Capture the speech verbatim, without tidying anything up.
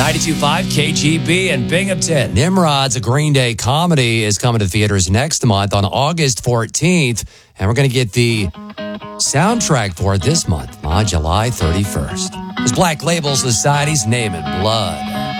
ninety-two point five K G B in Binghamton. Nimrod's a Green Day comedy is coming to theaters next month on August fourteenth. And we're going to get the soundtrack for it this month on July thirty-first. It's Black Label Society's Name in Blood.